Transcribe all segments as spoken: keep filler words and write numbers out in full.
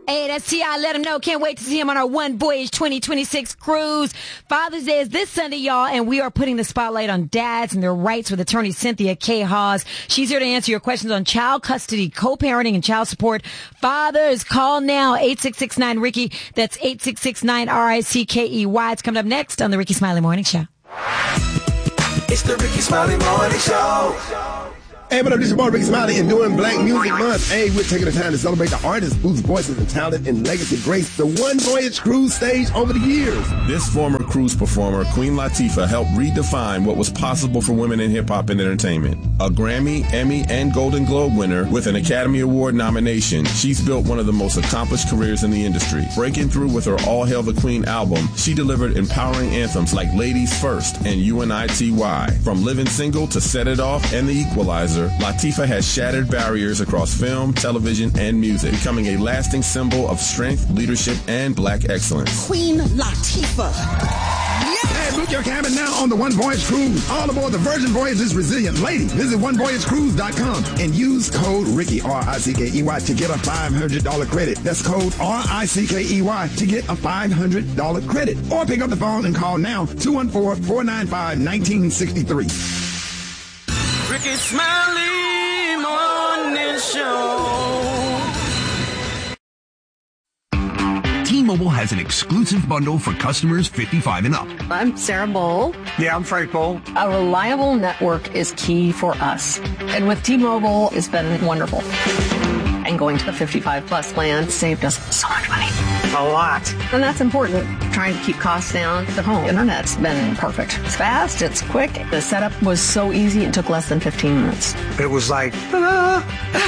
Hey, that's T I. Let him know. Can't wait to see him on our One Voyage twenty twenty-six cruise. Father's Day is this Sunday, y'all, and we are putting the spotlight on dads and their rights with attorney Cynthia K. Hawes. She's here to answer your questions on child custody, co-parenting, and child support. Fathers, call now, eight six six nine Ricky. That's eight six six nine R I C K E Y. It's coming up next on the Ricky Smiley Morning Show. It's the Ricky Smiley Morning Show. Hey, what up, this is your boy Ricky Smiley, and during Black Music Month, hey, we're taking the time to celebrate the artists whose voices and talent and legacy graced the One Voyage cruise stage over the years. This former cruise performer, Queen Latifah, helped redefine what was possible for women in hip-hop and entertainment. A Grammy, Emmy, and Golden Globe winner with an Academy Award nomination, she's built one of the most accomplished careers in the industry. Breaking through with her All Hail the Queen album, she delivered empowering anthems like Ladies First and U N I T Y. From Living Single to Set It Off and The Equalizer, Latifah has shattered barriers across film, television, and music, becoming a lasting symbol of strength, leadership, and black excellence. Queen Latifah. Hey, book your cabin now on the One Voyage Cruise. All aboard the Virgin Voyage is resilient. Lady, visit one voyage cruise dot com and use code Ricky, R I C K E Y, to get a five hundred dollars credit. That's code R I C K E Y to get a five hundred dollars credit. Or pick up the phone and call now, two one four, four nine five, one nine six three. Ricky Smiley Morning Show. T-Mobile has an exclusive bundle for customers fifty-five and up. I'm Sarah Bowl. Yeah, I'm Frank Bowl. A reliable network is key for us. And with T-Mobile, it's been wonderful. And going to the fifty-five plus plan saved us so much money. A lot. And that's important. Trying to keep costs down. The home internet's been perfect. It's fast, it's quick. The setup was so easy, it took less than fifteen minutes. It was like, ah.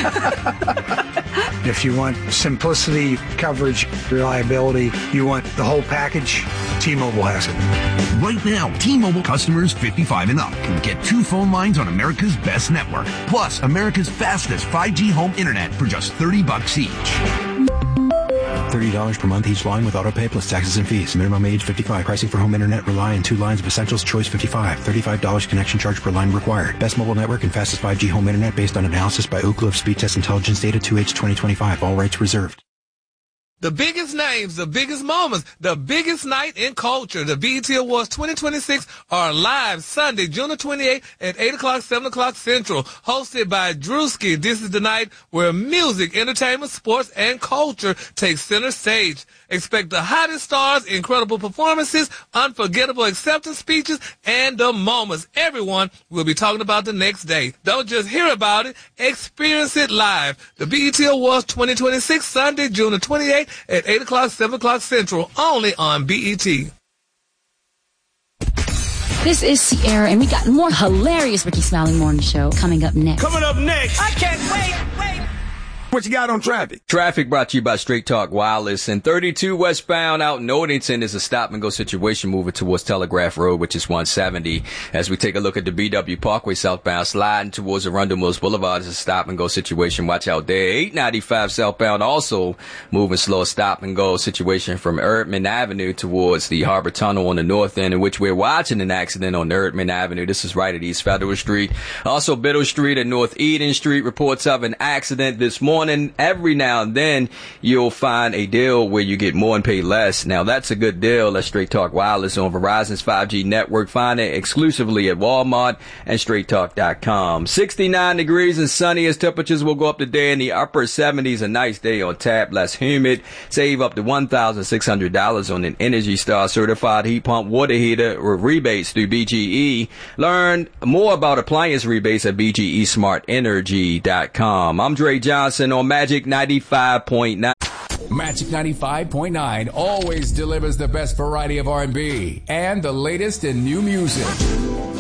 If you want simplicity, coverage, reliability, you want the whole package, T-Mobile has it. Right now, T-Mobile customers fifty-five and up can get two phone lines on America's best network, plus America's fastest five G home internet for just thirty bucks each. thirty dollars per month each line with autopay plus taxes and fees. Minimum age fifty-five. Pricing for home internet rely on two lines of Essentials Choice fifty-five. thirty-five dollars connection charge per line required. Best mobile network and fastest five G home internet based on analysis by Ookla of Speed Test Intelligence Data two H twenty twenty-five. All rights reserved. The biggest names, the biggest moments, the biggest night in culture. The B E T Awards twenty twenty-six are live Sunday, June twenty-eighth at eight o'clock, seven o'clock Central. Hosted by Drewski. This is the night where music, entertainment, sports, and culture take center stage. Expect the hottest stars, incredible performances, unforgettable acceptance speeches, and the moments everyone will be talking about the next day. Don't just hear about it, experience it live. The B E T Awards twenty twenty-six, Sunday, June twenty-eighth at eight o'clock, seven o'clock Central, only on B E T. This is Sierra, and we got more hilarious Ricky Smiley Morning Show coming up next. Coming up next. I can't wait, wait. What you got on traffic? Traffic brought to you by Straight Talk Wireless. And thirty-two westbound out in Northington is a stop-and-go situation moving towards Telegraph Road, which is one seventy. As we take a look at the B W Parkway southbound, sliding towards Arundel Mills Boulevard is a stop-and-go situation. Watch out there. eight ninety-five southbound also moving slow, stop-and-go situation from Erdman Avenue towards the Harbor Tunnel on the north end, in which we're watching an accident on Erdman Avenue. This is right at East Federal Street. Also, Biddle Street and North Eden Street reports of an accident this morning. And every now and then you'll find a deal where you get more and pay less. Now that's a good deal. That's Straight Talk Wireless on Verizon's five G network. Find it exclusively at Walmart and straight talk dot com. sixty-nine degrees and sunny as temperatures will go up today in the upper seventies. A nice day on tap, less humid. Save up to one thousand six hundred dollars on an Energy Star certified heat pump water heater or rebates through B G E. Learn more about appliance rebates at B G E smart energy dot com. I'm Dre Johnson on Magic ninety-five point nine. Magic ninety-five point nine always delivers the best variety of R and B and the latest in new music.